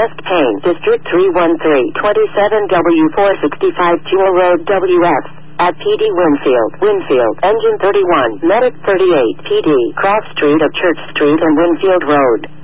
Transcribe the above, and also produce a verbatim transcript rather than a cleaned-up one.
Chest Pain, District three one three, twenty-seven W four sixty-five Jewel Road, W F. At P D Winfield, Winfield, Engine thirty-one, Medic thirty-eight, P D, Cross Street of Church Street and Winfield Road.